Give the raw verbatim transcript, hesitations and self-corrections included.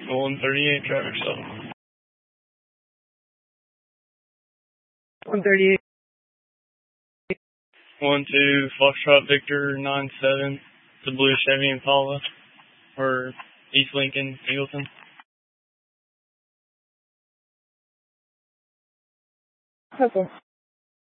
one thirty-eight, traffic stop. one thirty-eight. one two, Foxtrot Victor nine seven, the blue Chevy Impala, or East Lincoln, Eagleton. Okay.